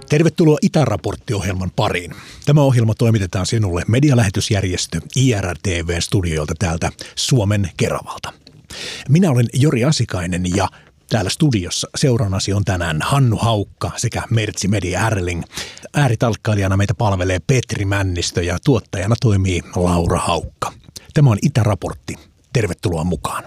Tervetuloa Itäraportti-ohjelman pariin. Tämä ohjelma toimitetaan sinulle medialähetysjärjestö IRTV-studioilta täältä Suomen Keravalta. Minä olen Jori Asikainen ja täällä studiossa seurannasi on tänään Hannu Haukka sekä Mertsi Media Erling. Ääritalkkailijana meitä palvelee Petri Männistö ja tuottajana toimii Laura Haukka. Tämä on Itäraportti. Tervetuloa mukaan.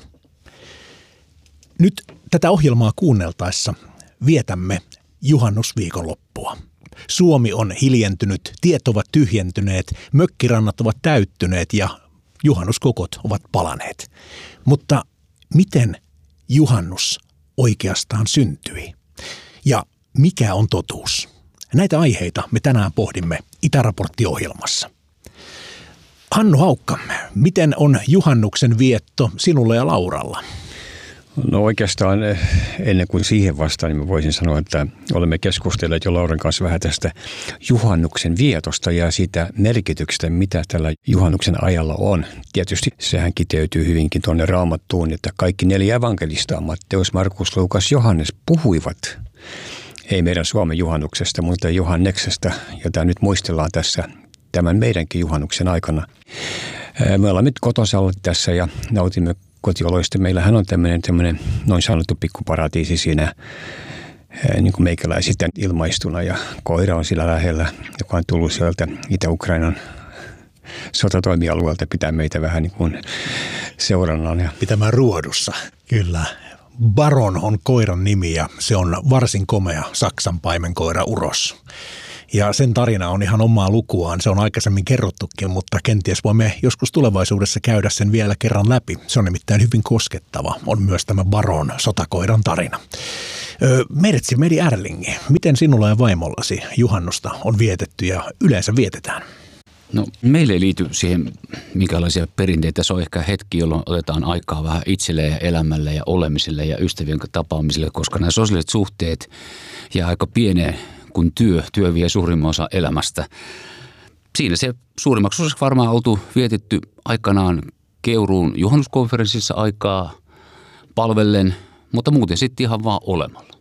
Nyt tätä ohjelmaa kuunneltaessa vietämme juhannusviikonloppua. Suomi on hiljentynyt, tiet ovat tyhjentyneet, mökkirannat ovat täyttyneet ja juhannuskokot ovat palaneet. Mutta miten juhannus oikeastaan syntyi? Ja mikä on totuus? Näitä aiheita me tänään pohdimme Itäraportti-ohjelmassa. Hannu Haukka, miten on juhannuksen vietto sinulla ja Lauralla? No oikeastaan ennen kuin siihen vastaan, niin mä voisin sanoa, että olemme keskustelleet jo Lauran kanssa vähän tästä juhannuksen vietosta ja siitä merkityksestä, mitä tällä juhannuksen ajalla on. Tietysti sehän kiteytyy hyvinkin tuonne Raamattuun, että kaikki 4 evankelistaa, Matteus, Markus, Luukas, Johannes puhuivat, ei meidän Suomen juhannuksesta, mutta Johanneksesta, jota nyt muistellaan tässä tämän meidänkin juhannuksen aikana. Me ollaan nyt kotosalla tässä ja nautimme kotioloista. Meillähän on tämmöinen noin sanottu pikkuparatiisi siinä niin kuin meikäläisistä ilmaistuna ja koira on sillä lähellä, joka on tullut sieltä Itä-Ukrainan sotatoimialueelta pitää meitä vähän niin kuin seurannan. Pitämään ruodussa, kyllä. Baron on koiran nimi ja se on varsin komea Saksan paimenkoira uros. Ja sen tarina on ihan omaa lukuaan. Se on aikaisemmin kerrottukin, mutta kenties voimme joskus tulevaisuudessa käydä sen vielä kerran läpi. Se on nimittäin hyvin koskettava. On myös tämä Baron sotakoiran tarina. Mertsi Media Erling, miten sinulla ja vaimollasi juhannusta on vietetty ja yleensä vietetään? No meille ei liity siihen minkälaisia perinteitä. Se on ehkä hetki, jolloin otetaan aikaa vähän itselle ja elämälle ja olemiselle ja ystävien tapaamiselle, koska nämä sosiaaliset suhteet jää aika pieneen, kun työ vie suurimman osa elämästä. Siinä se suurimmaksi osaksi varmaan oltu vietetty aikanaan Keuruun juhannuskonferenssissa aikaa palvellen, mutta muuten sitten ihan vaan olemalla.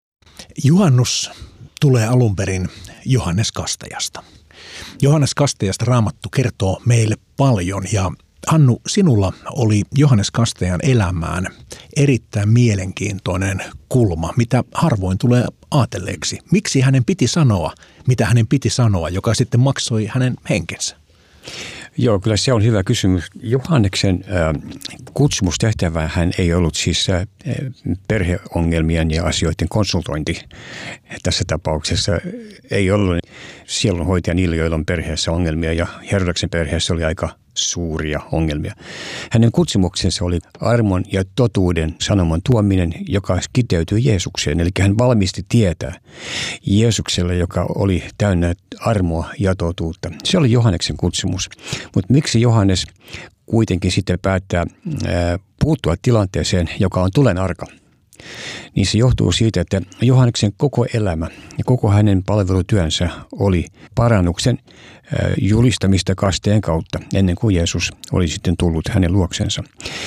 Juhannus tulee alun perin Johannes Kastajasta. Johannes Kastajasta Raamattu kertoo meille paljon ja Hannu, sinulla oli Johannes Kastajan elämään erittäin mielenkiintoinen kulma, mitä harvoin tulee ajatelleeksi. Miksi hänen piti sanoa, mitä hänen piti sanoa, joka sitten maksoi hänen henkensä? Joo, kyllä se on hyvä kysymys. Johanneksen kutsumustehtävä hän ei ollut siis perheongelmien ja asioiden konsultointi. Tässä tapauksessa ei ollut sielunhoitaja niille, joilla on perheessä ongelmia ja Herodeksen perheessä oli aika suuria ongelmia. Hänen kutsumuksensa oli armon ja totuuden sanoman tuominen, joka kiteytyi Jeesukseen. Eli hän valmisti tietää Jeesukselle, joka oli täynnä armoa ja totuutta. Se oli Johanneksen kutsumus. Mutta miksi Johannes kuitenkin sitten päättää puuttua tilanteeseen, joka on tulenarka? Niin se johtuu siitä, että Johanneksen koko elämä ja koko hänen palvelutyönsä oli parannuksen julistamista kasteen kautta ennen kuin Jeesus oli sitten tullut hänen luoksensa.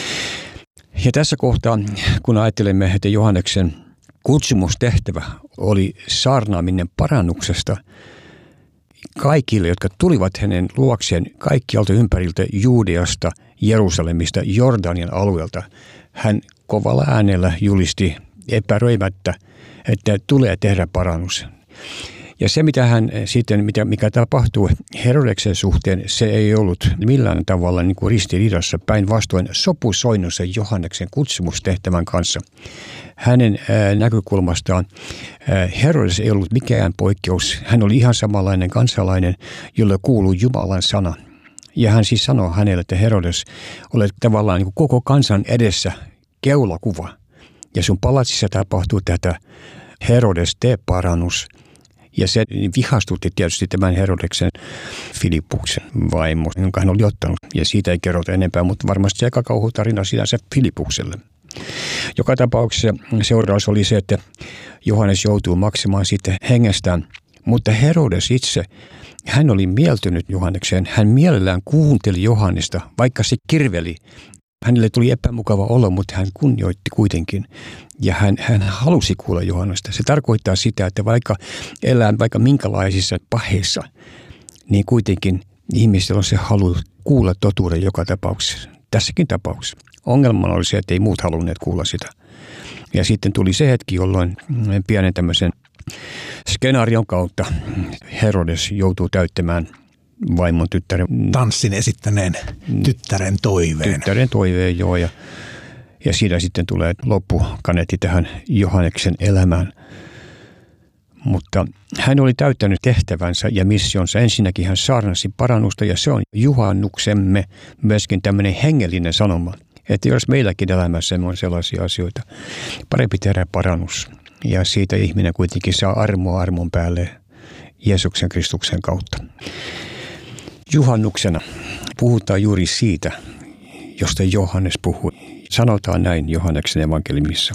Ja tässä kohtaa, kun ajattelemme, että Johanneksen kutsumustehtävä oli saarnaaminen parannuksesta kaikille, jotka tulivat hänen luokseen kaikkialta ympäriltä Juudeasta, Jerusalemista, Jordanian alueelta, hän kovalla äänellä julisti epäröimättä, että tulee tehdä parannus. Ja se, mitä hän sitten, mikä tapahtuu Herodeksen suhteen, se ei ollut millään tavalla niin kuin ristiriidassa, päinvastoin sopusoinnussa Johanneksen kutsumustehtävän kanssa. Hänen näkökulmastaan Herodes ei ollut mikään poikkeus. Hän oli ihan samanlainen kansalainen, jolle kuului Jumalan sana. Ja hän siis sanoi hänelle, että Herodes, olet tavallaan niin kuin koko kansan edessä keulakuva. Ja sun palatsissa tapahtuu tätä Herodes, tee parannus. Ja se vihastutti tietysti tämän Herodeksen Filippuksen vaimo, jonka hän oli ottanut. Ja siitä ei kerrota enempää, mutta varmasti se aika kauhutarina sinänsä Filippukselle. Joka tapauksessa seuraus oli se, että Johannes joutuu maksamaan siitä hengestään. Mutta Herodes itse, hän oli mieltynyt Johannekseen. Hän mielellään kuunteli Johannesta, vaikka se kirveli Hänelle tuli epämukava olo, mutta hän kunnioitti kuitenkin. Ja hän halusi kuulla Johannusta. Se tarkoittaa sitä, että vaikka elää vaikka minkälaisissa paheissa, niin kuitenkin ihmisillä on se halu kuulla totuuden joka tapauksessa. Tässäkin tapauksessa. Ongelmana oli se, että ei muut halunneet kuulla sitä. Ja sitten tuli se hetki, jolloin pienen tämmöisen skenaarion kautta Herodes joutuu täyttämään vaimon tyttären tanssin esittäneen tyttären toiveen. Tyttären toiveen, joo. Ja siinä sitten tulee loppukaneetti tähän Johanneksen elämään. Mutta hän oli täyttänyt tehtävänsä ja missionsa. Ensinnäkin hän saarnasi parannusta ja se on juhannuksemme myöskin tämmöinen hengellinen sanoma. Että jos meilläkin elämässä on sellaisia asioita, parempi tehdä parannus. Ja siitä ihminen kuitenkin saa armoa armon päälle Jeesuksen Kristuksen kautta. Juhannuksena puhutaan juuri siitä, josta Johannes puhui. Sanotaan näin Johanneksen evankeliumissa.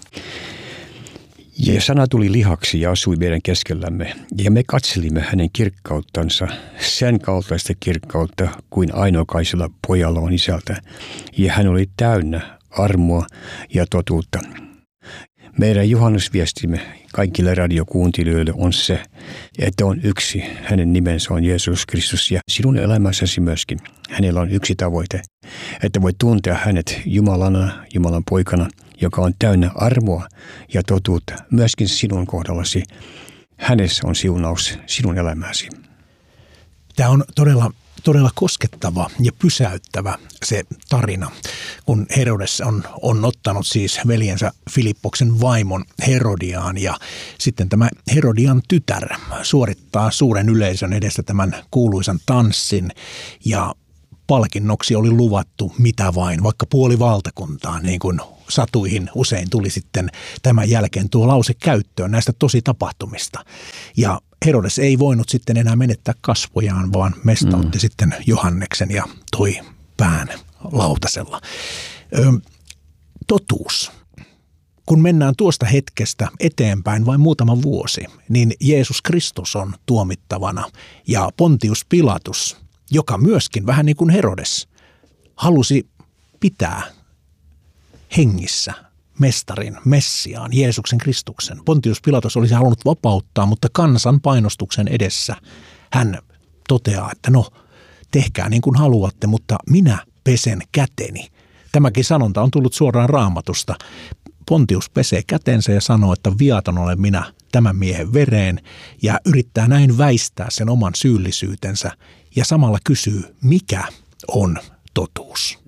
Ja sana tuli lihaksi ja asui meidän keskellämme, ja me katselimme hänen kirkkauttansa, sen kaltaista kirkkautta kuin ainokaisella pojalla on isältä. Ja hän oli täynnä armoa ja totuutta. Meidän juhannusviestimme kaikille radiokuuntelijoille on se, että on yksi. Hänen nimensä on Jeesus Kristus ja sinun elämässäsi myöskin. Hänellä on yksi tavoite, että voit tuntea hänet Jumalana, Jumalan poikana, joka on täynnä armoa ja totuutta myöskin sinun kohdallasi. Hänessä on siunaus sinun elämäsi. Tämä on todella koskettava ja pysäyttävä se tarina, kun Herodes on ottanut siis veljensä Filippoksen vaimon Herodiaan ja sitten tämä Herodian tytär suorittaa suuren yleisön edessä tämän kuuluisan tanssin ja palkinnoksi oli luvattu mitä vain, vaikka puoli valtakuntaa, niin kuin satuihin usein tuli sitten tämän jälkeen tuo lause käyttöön näistä tositapahtumista. Ja Herodes ei voinut sitten enää menettää kasvojaan, vaan mestautti sitten Johanneksen ja toi pään lautasella. Totuus. Kun mennään tuosta hetkestä eteenpäin vain muutama vuosi, niin Jeesus Kristus on tuomittavana ja Pontius Pilatus, joka myöskin vähän niin kuin Herodes, halusi pitää hengissä mestarin, Messiaan, Jeesuksen Kristuksen. Pontius Pilatus olisi halunnut vapauttaa, mutta kansan painostuksen edessä hän toteaa, että no, tehkää niin kuin haluatte, mutta minä pesen käteni. Tämäkin sanonta on tullut suoraan Raamatusta. Pontius pesee kätensä ja sanoo, että viaton olen minä tämän miehen vereen ja yrittää näin väistää sen oman syyllisyytensä ja samalla kysyy, mikä on totuus.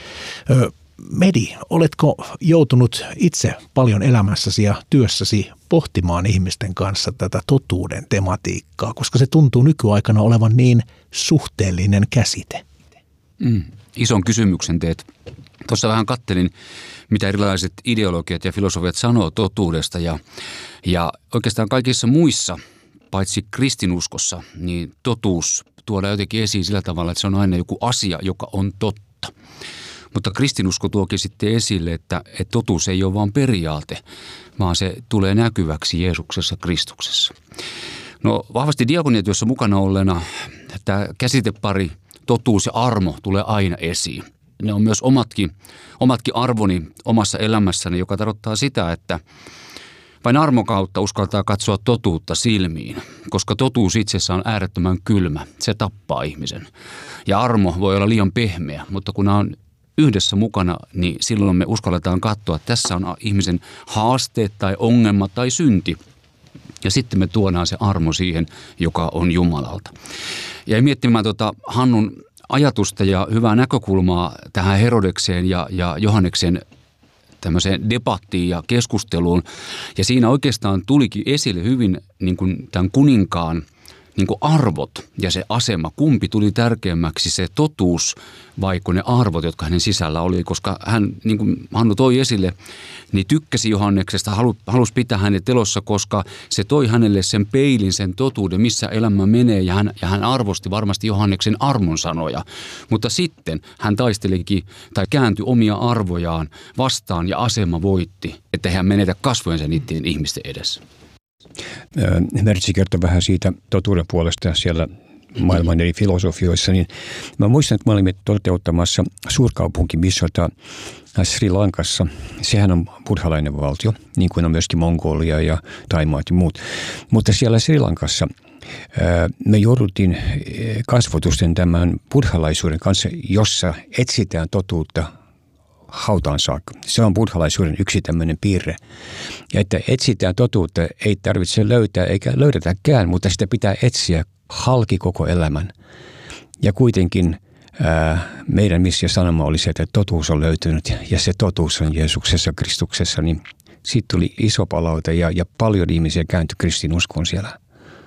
Medi, oletko joutunut itse paljon elämässäsi ja työssäsi pohtimaan ihmisten kanssa tätä totuuden tematiikkaa, koska se tuntuu nykyaikana olevan niin suhteellinen käsite? Ison kysymyksen teet. Tuossa vähän kattelin, mitä erilaiset ideologiat ja filosofiat sanoo totuudesta ja oikeastaan kaikissa muissa, paitsi kristinuskossa, niin totuus tuodaan jotenkin esiin sillä tavalla, että se on aina joku asia, joka on totta. Mutta kristinusko tuokin sitten esille, että totuus ei ole vain periaate, vaan se tulee näkyväksi Jeesuksessa Kristuksessa. No vahvasti diakoniatyössä mukana olleena tämä käsitepari totuus ja armo tulee aina esiin. Ne on myös omatkin arvoni omassa elämässäni, joka tarkoittaa sitä, että vain armon kautta uskaltaa katsoa totuutta silmiin, koska totuus itsessään on äärettömän kylmä. Se tappaa ihmisen. Ja armo voi olla liian pehmeä, mutta kun nämä on yhdessä mukana, niin silloin me uskalletaan katsoa, että tässä on ihmisen haasteet tai ongelma tai synti. Ja sitten me tuodaan se armo siihen, joka on Jumalalta. Ja miettimään Hannun ajatusta ja hyvää näkökulmaa tähän Herodekseen ja Johanneksen tämmöiseen debattiin ja keskusteluun. Ja siinä oikeastaan tulikin esille hyvin niin kuin tämän kuninkaan niin kuin arvot ja se asema. Kumpi tuli tärkeämmäksi, se totuus vaiko ne arvot, jotka hänen sisällä oli. Koska hän, niin kuin Hannu toi esille, niin tykkäsi Johanneksesta, halusi pitää hänet elossa, koska se toi hänelle sen peilin, sen totuuden, missä elämä menee. Ja hän arvosti varmasti Johanneksen armon sanoja. Mutta sitten hän taistelikin tai kääntyi omia arvojaan vastaan ja asema voitti, että hän menetä kasvojensa niiden ihmisten edessä. Mertsi kertoi vähän siitä totuuden puolesta siellä maailman eri filosofioissa, niin mä muistan, että me olimme toteuttamassa suurkaupunkimissiota Sri Lankassa. Sehän on buddhalainen valtio, niin kuin on myöskin Mongolia ja Thaimaat ja muut. Mutta siellä Sri Lankassa me jouduttiin kasvotusten tämän buddhalaisuuden kanssa, jossa etsitään totuutta hautaan saakka. Se on buddhalaisuuden yksi tämmöinen piirre. Ja että etsitään totuutta ei tarvitse löytää eikä löydetäkään, mutta sitä pitää etsiä halki koko elämän. Ja kuitenkin meidän missio sanoma oli se, että totuus on löytynyt ja se totuus on Jeesuksessa, Kristuksessa. Niin siitä tuli iso palaute ja paljon ihmisiä kääntyi kristinuskoon siellä.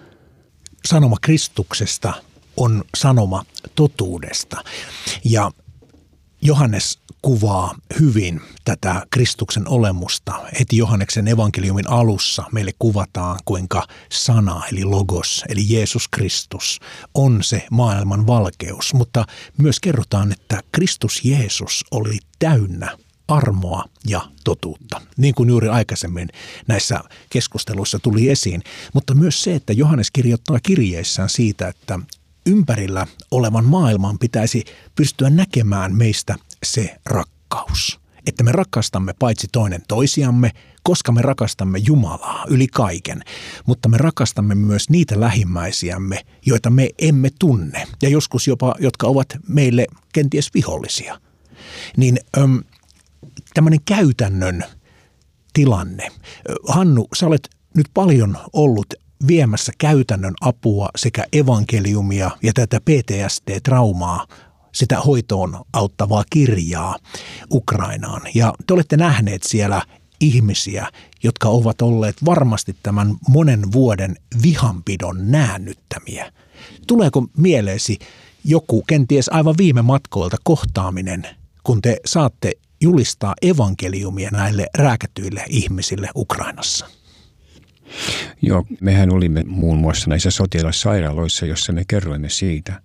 Sanoma Kristuksesta on sanoma totuudesta. Ja Johannes kuvaa hyvin tätä Kristuksen olemusta. Heti Johanneksen evankeliumin alussa meille kuvataan, kuinka sana eli logos eli Jeesus Kristus on se maailman valkeus. Mutta myös kerrotaan, että Kristus Jeesus oli täynnä armoa ja totuutta, niin kuin juuri aikaisemmin näissä keskusteluissa tuli esiin. Mutta myös se, että Johannes kirjoittaa kirjeissään siitä, että ympärillä olevan maailman pitäisi pystyä näkemään meistä se rakkaus. Että me rakastamme paitsi toinen toisiamme, koska me rakastamme Jumalaa yli kaiken, mutta me rakastamme myös niitä lähimmäisiämme, joita me emme tunne ja joskus jopa, jotka ovat meille kenties vihollisia. Niin tämmöinen käytännön tilanne. Hannu, sä olet nyt paljon ollut viemässä käytännön apua sekä evankeliumia ja tätä PTSD-traumaa, sitä hoitoon auttavaa kirjaa Ukrainaan. Ja te olette nähneet siellä ihmisiä, jotka ovat olleet varmasti tämän monen vuoden vihanpidon näännyttämiä. Tuleeko mieleesi joku kenties aivan viime matkoilta kohtaaminen, kun te saatte julistaa evankeliumia näille rääkätyille ihmisille Ukrainassa? Joo, mehän olimme muun muassa näissä sotilassairaaloissa, jossa me kerroimme siitä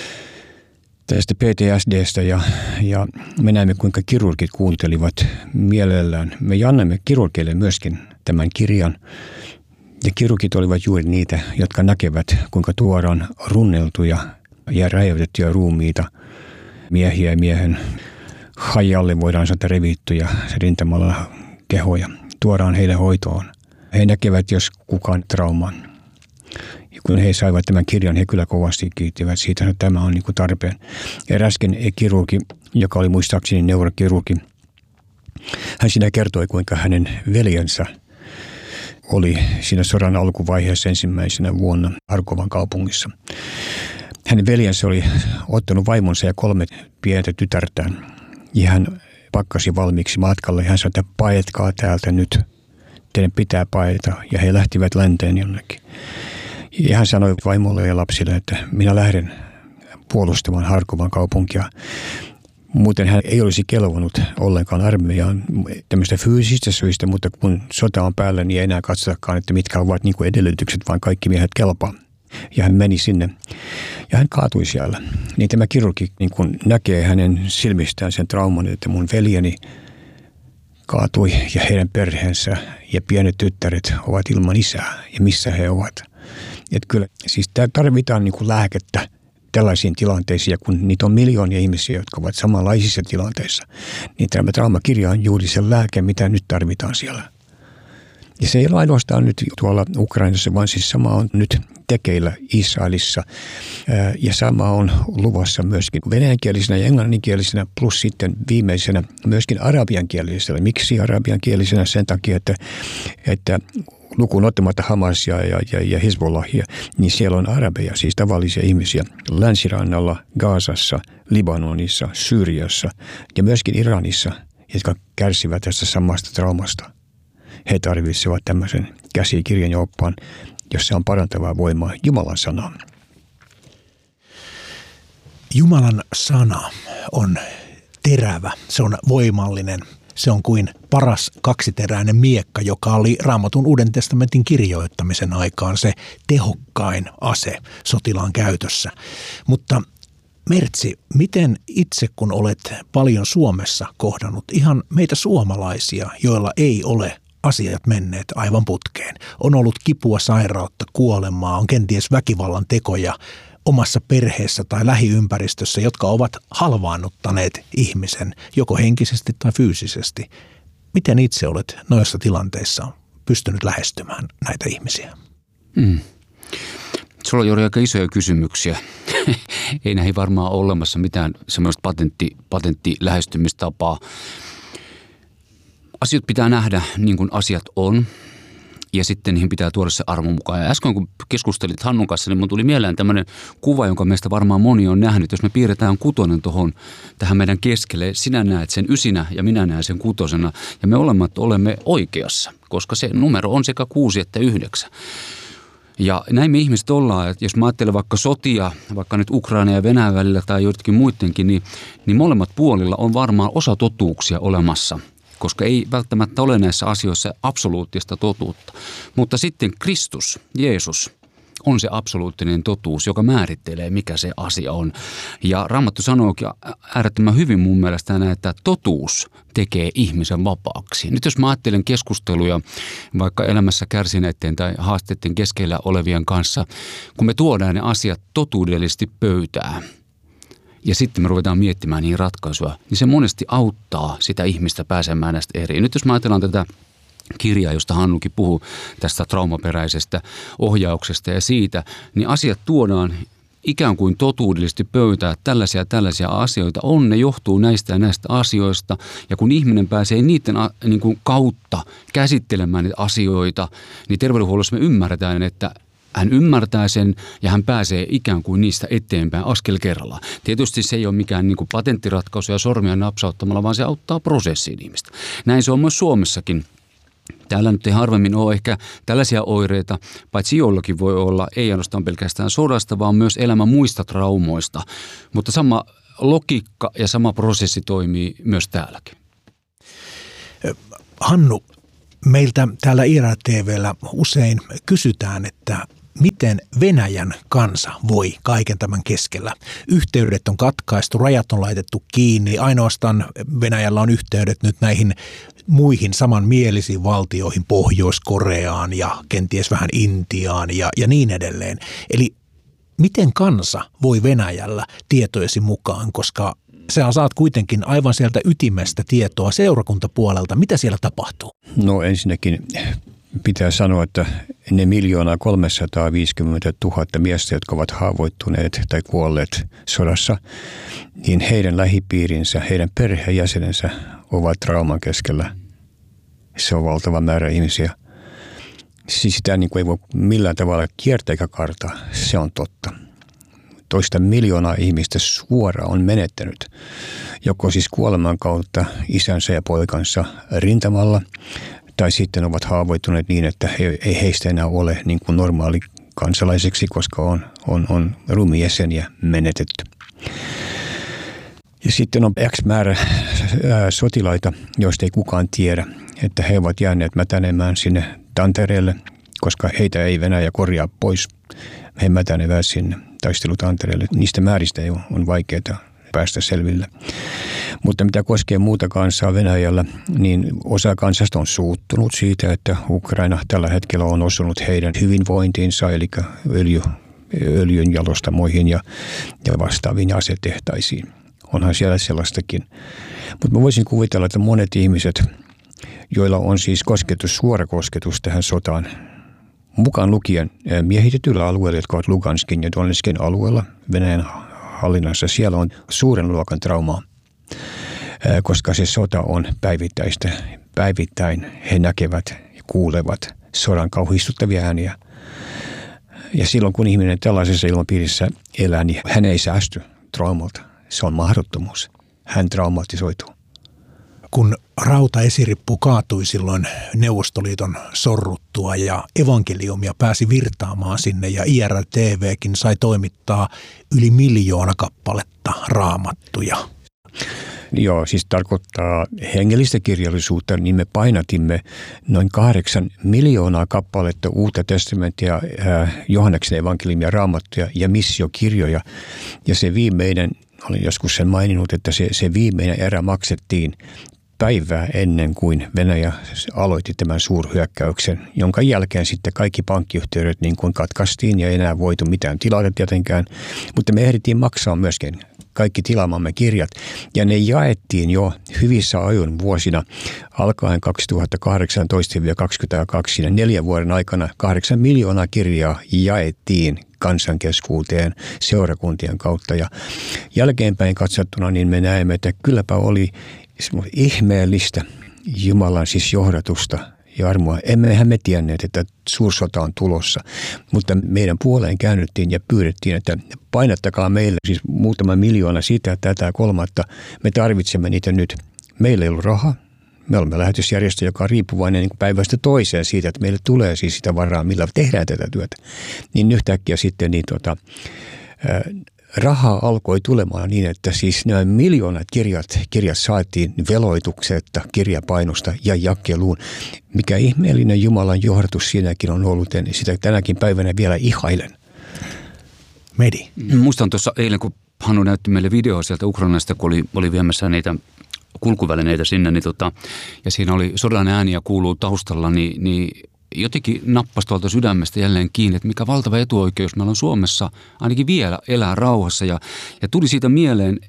tästä PTSDstä ja me näemme, kuinka kirurgit kuuntelivat mielellään. Me annamme kirurgeille myöskin tämän kirjan ja kirurgit olivat juuri niitä, jotka näkevät, kuinka tuodaan runneltuja ja räjäytettyjä ruumiita miehiä ja miehen hajalle voidaan sanoa revittyjä rintamalla kehoja. Tuodaan heille hoitoon. He näkevät, jos kukaan trauman. Ja kun he saivat tämän kirjan, he kyllä kovasti kiittivät siitä, että tämä on niin kuin tarpeen. Eräskin kirurgi, joka oli muistaakseni neurokirurgi, hän siinä kertoi, kuinka hänen veljensä oli siinä sodan alkuvaiheessa ensimmäisenä vuonna Harkovan kaupungissa. Hänen veljensä oli ottanut vaimonsa ja 3 pientä tytärtään. Ja hän pakkasi valmiiksi matkalle ja hän sanoi, että paetkaa täältä nyt. Teidän pitää paeta. Ja he lähtivät länteen jonnekin. Ja hän sanoi vaimolle ja lapsille, että minä lähden puolustamaan Harkovan kaupunkia. Muuten hän ei olisi kelvannut ollenkaan armeijaan tämmöistä fyysistä syistä, mutta kun sota on päällä, niin ei enää katsotakaan, että mitkä ovat niin kuin edellytykset, vaan kaikki miehet kelpaa. Ja hän meni sinne ja hän kaatui siellä. Niin tämä kirurgi niin kun näkee hänen silmistään sen trauman, että mun veljeni kaatui ja heidän perheensä ja pienet tyttäret ovat ilman isää ja missä he ovat. Että kyllä siis tarvitaan niin kuin lääkettä tällaisiin tilanteisiin, ja kun niitä on miljoonia ihmisiä, jotka ovat samanlaisissa tilanteissa, niin tämä traumakirja on juuri se lääke, mitä nyt tarvitaan siellä. Ja se ei ole ainoastaan nyt tuolla Ukrainassa, vaan siis sama on nyt tekeillä Israelissa. Ja sama on luvassa myöskin venäjänkielisenä ja englanninkielisenä, plus sitten viimeisenä myöskin arabiankielisenä. Miksi arabiankielisenä? Sen takia, että lukuun ottamatta Hamasia ja Hezbollahia, niin siellä on arabeja, siis tavallisia ihmisiä länsirannalla, Gazassa, Libanonissa, Syyriassa ja myöskin Iranissa, jotka kärsivät tästä samasta traumasta. He tarvitsevat tämmöisen käsikirjan ja oppaan, jossa on parantavaa voimaa Jumalan sanaa. Jumalan sana on terävä, se on voimallinen. Se on kuin paras kaksiteräinen miekka, joka oli Raamatun Uuden testamentin kirjoittamisen aikaan se tehokkain ase sotilaan käytössä. Mutta Mertsi, miten itse kun olet paljon Suomessa kohdannut ihan meitä suomalaisia, joilla ei ole asiat menneet aivan putkeen. On ollut kipua, sairautta, kuolemaa, on kenties väkivallan tekoja omassa perheessä tai lähiympäristössä, jotka ovat halvaannuttaneet ihmisen joko henkisesti tai fyysisesti. Miten itse olet noissa tilanteissa pystynyt lähestymään näitä ihmisiä? Sulla on jo aika isoja kysymyksiä. Ei näihin varmaan ole olemassa mitään semmoista patenttilähestymistapaa. Asiat pitää nähdä niin kuin asiat on. Ja sitten niihin pitää tuoda se armo mukaan. Ja äsken kun keskustelit Hannun kanssa, niin mun tuli mieleen tämmöinen kuva, jonka meistä varmaan moni on nähnyt. Jos me piirretään kutonen tähän meidän keskelle, sinä näet sen ysinä ja minä näen sen kutosena. Ja me olemme oikeassa, koska se numero on sekä 6 että 9. Ja näin me ihmiset ollaan, että jos mä ajattelen vaikka sotia, vaikka nyt Ukraina ja Venäjän välillä tai joitakin muidenkin, niin molemmat puolilla on varmaan osa totuuksia olemassa. Koska ei välttämättä ole näissä asioissa absoluuttista totuutta. Mutta sitten Kristus, Jeesus, on se absoluuttinen totuus, joka määrittelee, mikä se asia on. Ja Raamattu sanookin äärettömän hyvin mun mielestä näin, että totuus tekee ihmisen vapaaksi. Nyt jos mä ajattelen keskusteluja vaikka elämässä kärsineiden tai haasteiden keskellä olevien kanssa, kun me tuodaan ne asiat totuudellisesti pöytään, ja sitten me ruvetaan miettimään niihin ratkaisuja, niin se monesti auttaa sitä ihmistä pääsemään näistä eri. Nyt jos me ajatellaan tätä kirjaa, josta Hannukin puhuu, tästä traumaperäisestä ohjauksesta ja siitä, niin asiat tuodaan ikään kuin totuudellisesti pöytään, että tällaisia asioita on, ne johtuu näistä ja näistä asioista. Ja kun ihminen pääsee niiden niin kuin kautta käsittelemään niitä asioita, niin terveydenhuollossa me ymmärretään, että hän ymmärtää sen ja hän pääsee ikään kuin niistä eteenpäin askel kerrallaan. Tietysti se ei ole mikään niin kuin patenttiratkaisu ja sormia napsauttamalla, vaan se auttaa prosessiin ihmistä. Näin se on myös Suomessakin. Täällä nyt ei harvemmin ole ehkä tällaisia oireita, paitsi jollakin voi olla, ei ainoastaan pelkästään sodasta, vaan myös elämän muista traumoista. Mutta sama logiikka ja sama prosessi toimii myös täälläkin. Hannu, meiltä täällä IRA-TV:llä usein kysytään, että miten Venäjän kansa voi kaiken tämän keskellä. Yhteydet on katkaistu, rajat on laitettu kiinni, ainoastaan Venäjällä on yhteydet nyt näihin muihin samanmielisiin valtioihin, Pohjois-Koreaan ja kenties vähän Intiaan ja niin edelleen. Eli miten kansa voi Venäjällä tietojesi mukaan, koska sä saat kuitenkin aivan sieltä ytimestä tietoa seurakuntapuolelta. Mitä siellä tapahtuu? No ensinnäkin pitää sanoa, että ne 1 350 000 miestä, jotka ovat haavoittuneet tai kuolleet sodassa, niin heidän lähipiirinsä, heidän perheenjäsenensä ovat trauman keskellä. Se on valtava määrä ihmisiä. Siis sitä niin kuin ei voi millään tavalla kiertää eikä kartaa. Se on totta. 2 miljoonaa ihmistä suoraan on menettänyt, joko siis kuoleman kautta isänsä ja poikansa rintamalla, tai sitten ovat haavoittuneet niin, että ei heistä enää ole niin kuin normaali kansalaiseksi, koska on ruumiinjäseniä menetetty. Ja sitten on X määrä sotilaita, joista ei kukaan tiedä, että he ovat jääneet mätänemään sinne Tantereelle, koska heitä ei Venäjä korjaa pois. He mätänevät sinne taistelutantereelle. Niistä määristä on vaikeaa päästä selville. Mutta mitä koskee muuta kansaa Venäjällä, niin osa kansasta on suuttunut siitä, että Ukraina tällä hetkellä on osunut heidän hyvinvointiinsa, eli öljyn jalostamoihin ja vastaaviin asetehtaisiin. Onhan siellä sellaistakin. Mutta mä voisin kuvitella, että monet ihmiset, joilla on siis suora kosketus tähän sotaan, mukaan lukien miehitetyillä alueilla, jotka ovat Luganskin ja Donetskin alueella Venäjän hallinnassa, siellä on suuren luokan traumaa, koska se sota on päivittäistä. Päivittäin he näkevät ja kuulevat sodan kauhistuttavia ääniä. Ja silloin kun ihminen tällaisessa ilmapiirissä elää, niin hän ei säästy traumalta. Se on mahdottomuus. Hän traumatisoituu. Kun rautaesirippu kaatui silloin Neuvostoliiton sorruttua ja evankeliumia pääsi virtaamaan sinne ja IRTVkin sai toimittaa yli 1 miljoona kappaletta raamattuja. Joo, siis tarkoittaa hengellistä kirjallisuutta, niin me painatimme noin 8 miljoonaa kappaletta Uutta testamenttia, Johanneksen evankeliumia, raamattuja ja missiokirjoja. Ja se viimeinen, olin joskus sen maininnut, että se viimeinen erä maksettiin päivää ennen kuin Venäjä aloitti tämän suurhyökkäyksen, jonka jälkeen sitten kaikki pankkiyhteydet niin kuin katkaistiin ja ei enää voitu mitään tilata tietenkään, mutta me ehdittiin maksaa myöskin kaikki tilaamamme kirjat ja ne jaettiin jo hyvissä ajoin vuosina alkaen 2018-2022 ja 4 vuoden aikana 8 miljoonaa kirjaa jaettiin kansankeskuuteen seurakuntien kautta ja jälkeenpäin katsottuna niin me näemme, että kylläpä oli ihmeellistä Jumalan siis johdatusta ja armoa. Emmehän me tienneet, että suursota on tulossa, mutta meidän puoleen käännyttiin ja pyydettiin, että painattakaa meille siis muutama miljoona sitä, tätä, kolmatta. Me tarvitsemme niitä nyt. Meillä ei ollut rahaa. Me olemme lähetysjärjestö, joka on riippuvainen niin päivästä toiseen siitä, että meille tulee siis sitä varaa, millä tehdään tätä työtä. Niin yhtäkkiä sitten rahaa alkoi tulemaan niin, että siis nämä miljoonat kirjat saatiin veloituksetta, kirjapainosta ja jakeluun. Mikä ihmeellinen Jumalan johdatus siinäkin on ollut, niin sitä tänäkin päivänä vielä ihailen. Medi. Muistan tuossa eilen, kun Hannu näytti meille videoa sieltä Ukrainasta, kun oli viemässä niitä kulkuvälineitä sinne, ja siinä oli sodan ääniä kuuluu taustalla, niin jotenkin nappasi tuolta sydämestä jälleen kiinni, että mikä valtava etuoikeus meillä on Suomessa ainakin vielä elää rauhassa. Ja tuli siitä mieleen,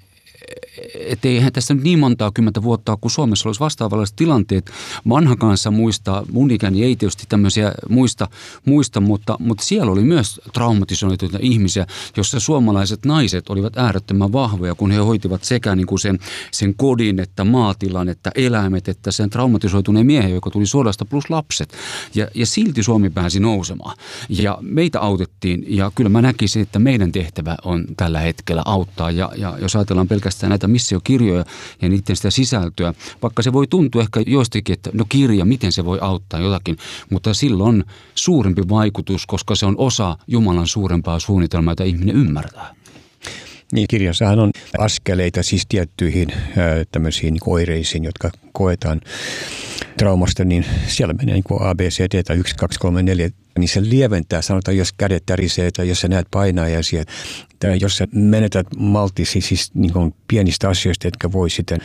että eihän tässä nyt niin montaa 10 vuotta, kun Suomessa olisi vastaavalliset tilanteet. Vanha kanssa muistaa, mun ikäni ei tietysti tämmöisiä muista, mutta siellä oli myös traumatisoituneita ihmisiä, jossa suomalaiset naiset olivat äärettömän vahvoja, kun he hoitivat sekä niin kuin sen kodin, että maatilan, että eläimet, että sen traumatisoituneen miehen, joka tuli sodasta, plus lapset. Ja silti Suomi pääsi nousemaan. Ja meitä autettiin, ja kyllä mä näkisin, että meidän tehtävä on tällä hetkellä auttaa. Ja jos ajatellaan pelkästään näitä missiokirjoja ja niiden sitä sisältöä, vaikka se voi tuntua ehkä joistakin, että no kirja, miten se voi auttaa jotakin, mutta silloin on suurempi vaikutus, koska se on osa Jumalan suurempaa suunnitelmaa, jota ihminen ymmärtää. Niin, kirjassahan on askeleita siis tiettyihin tämmöisiin oireisiin, jotka koetaan traumasta, niin siellä menee niin kuin ABCD tai 1, 2, 3, 4, niin se lieventää, sanotaan, jos kädet tärisee tai jos sä näet painajaisia tai jos sä menetät maltisi siis niin kuin pienistä asioista, jotka voi sitten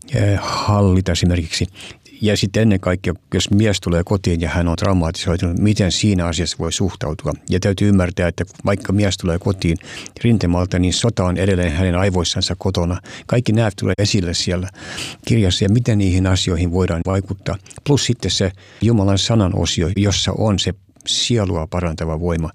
hallita esimerkiksi. Ja sitten ennen kaikkea, jos mies tulee kotiin ja hän on traumatisoitunut, miten siinä asiassa voi suhtautua. Ja täytyy ymmärtää, että vaikka mies tulee kotiin rintamalta, niin sota on edelleen hänen aivoissansa kotona. Kaikki nämä tulee esille siellä kirjassa ja miten niihin asioihin voidaan vaikuttaa. Plus sitten se Jumalan sanan osio, jossa on se sielua parantava voima,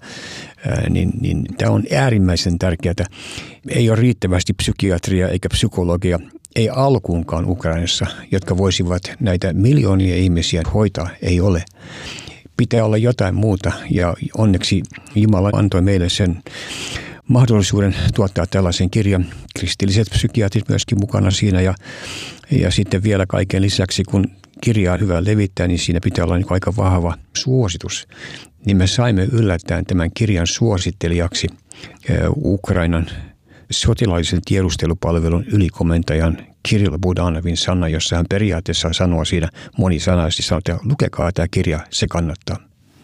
niin tämä on äärimmäisen tärkeää. Ei ole riittävästi psykiatria eikä psykologia, ei alkuunkaan Ukrainassa, jotka voisivat näitä miljoonia ihmisiä hoitaa, ei ole. Pitää olla jotain muuta ja onneksi Jumala antoi meille sen mahdollisuuden tuottaa tällaisen kirjan. Kristilliset psykiatrit myöskin mukana siinä ja sitten vielä kaiken lisäksi, kun kirjaa hyvä levittää, niin siinä pitää olla niin aika vahva suositus. Niin me saimme yllättäen tämän kirjan suosittelijaksi Ukrainan sotilaallisen tiedustelupalvelun ylikomentajan Kirill Budanovin sana, jossa hän periaatteessa sanoo siinä monisanaisesti, sanoo, että lukekaa tämä kirja, se kannattaa.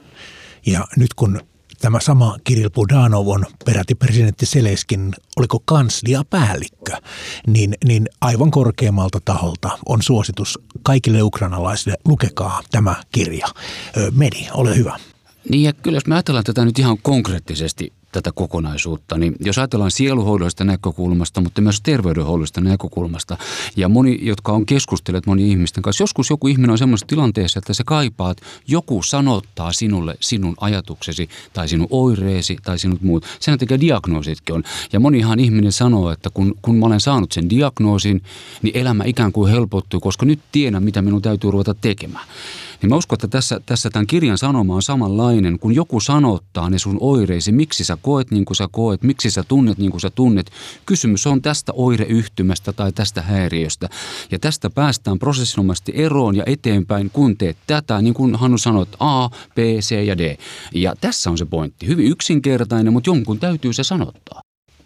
Ja nyt kun tämä sama Kirill Budanov on peräti presidentti Zelenskin, oliko kansliapäällikkö, niin aivan korkeammalta taholta on suositus kaikille ukrainalaisille, lukekaa tämä kirja. Medi, ole hyvä. Niin ja kyllä jos me ajatellaan tätä nyt ihan konkreettisesti, tätä kokonaisuutta, niin jos ajatellaan sieluhoidollisesta näkökulmasta, mutta myös terveydenhoidollisesta näkökulmasta, ja moni, jotka on keskustelleet moni ihmisten kanssa, joskus joku ihminen on semmoisessa tilanteessa, että sä kaipaat, joku sanottaa sinulle sinun ajatuksesi, tai sinun oireesi, tai sinut muut. Sen takia diagnoositkin on. Ja monihan ihminen sanoo, että kun mä olen saanut sen diagnoosin, niin elämä ikään kuin helpottuu, koska nyt tiedän, mitä minun täytyy ruveta tekemään. Niin mä uskon, että tässä tämän kirjan sanoma on samanlainen, kun joku sanottaa ne sun oireisi, miksi sä koet niin kuin sä koet, miksi sä tunnet niin kuin sä tunnet. Kysymys on tästä oireyhtymästä tai tästä häiriöstä. Ja tästä päästään prosessinomaisesti eroon ja eteenpäin, kun teet tätä, niin kuin Hannu sanoi, A, B, C ja D. Ja tässä on se pointti. Hyvin yksinkertainen, mutta jonkun täytyy se sanottaa.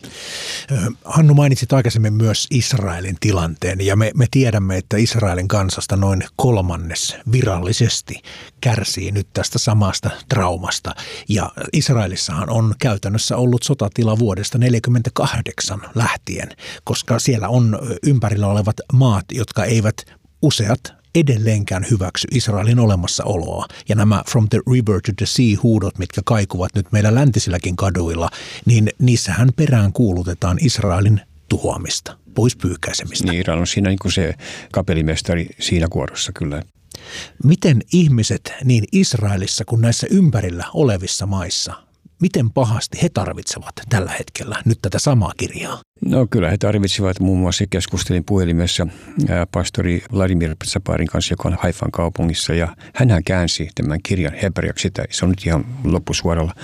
Hannu, mainitsit aikaisemmin myös Israelin tilanteen ja me tiedämme, että Israelin kansasta noin 1/3 virallisesti kärsii nyt tästä samasta traumasta. Ja Israelissahan on käytännössä ollut sotatila vuodesta 1948 lähtien, koska siellä on ympärillä olevat maat, jotka eivät useat edelleenkään hyväksy Israelin olemassaoloa. Ja nämä From the River to the Sea -huudot, mitkä kaikuvat nyt meillä läntisilläkin kaduilla, niin niissähän perään kuulutetaan Israelin tuhoamista, pois pyyhkäisemistä. Niin, Iran on siinä niin kuin se kapellimestari siinä kuorossa kyllä. Miten ihmiset niin Israelissa kuin näissä ympärillä olevissa maissa, miten pahasti he tarvitsevat tällä hetkellä nyt tätä samaa kirjaa? No kyllä he tarvitsivat, muun muassa keskustelin puhelimessa pastori Vladimir Zaparin kanssa, joka on Haifan kaupungissa, ja hänhän käänsi tämän kirjan hebreaksi, se on nyt ihan loppusuoralla.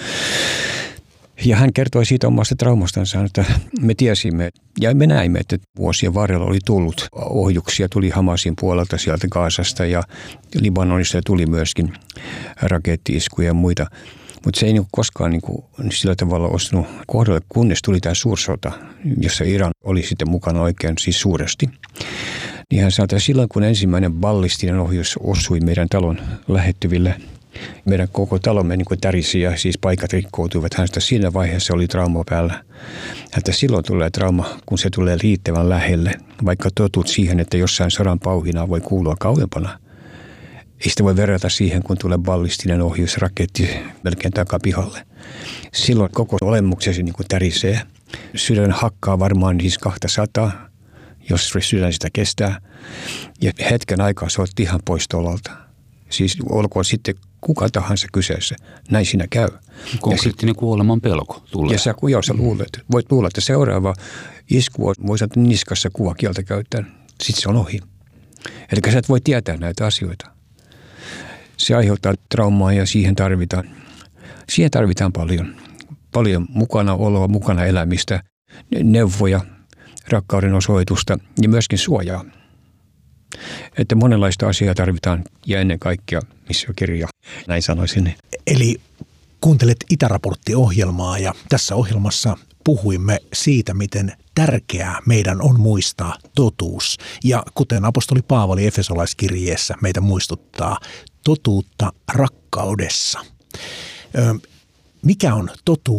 Ja hän kertoi siitä omasta traumastansa, että me tiesimme ja me näimme, että vuosien varrella oli tullut ohjuksia, tuli Hamasin puolelta sieltä Gazasta ja Libanonista tuli myöskin rakettiiskuja ja muita. Mutta se ei koskaan sillä tavalla ostunut kohdalle, kunnes tuli tämä suursota, jossa Iran oli sitten mukana oikein siis suuresti. Niin hän sanoi, että silloin kun ensimmäinen ballistinen ohjus osui meidän talon lähettyville, meidän koko talomme tärisi ja siis paikat rikkoutuivat. Hänestä siinä vaiheessa oli trauma päällä. Häntä silloin tulee trauma, kun se tulee riittävän lähelle, vaikka totut siihen, että jossain sodan pauhinaa voi kuulua kauempana. Ei sitä voi verrata siihen, kun tulee ballistinen ohjus, raketti melkein takapihalle. Silloin koko olemuksesi tärisee. Sydän hakkaa varmaan siis 200, jos sydän sitä kestää. Ja hetken aikaa sä oot ihan pois tolalta. Siis olkoon sitten kuka tahansa kyseessä. Näin siinä käy. Konkreettinen kuoleman pelko tulee. Ja sä voit luulla, että seuraava isku voisi niskassa kuvakieltä käyttää. Sitten se on ohi. Eli sä et voi tietää näitä asioita. Se aiheuttaa traumaa ja siihen tarvitaan paljon mukanaoloa, mukana elämistä, neuvoja, rakkauden osoitusta ja myöskin suojaa. Että monenlaista asiaa tarvitaan ja ennen kaikkea missiokirja, näin sanoisin. Eli kuuntelet Itäraportti-ohjelmaa ja tässä ohjelmassa puhuimme siitä, miten tärkeää meidän on muistaa totuus. Ja kuten apostoli Paavali Efesolaiskirjeessä meitä muistuttaa, totuutta rakkaudessa. Mikä on totuus?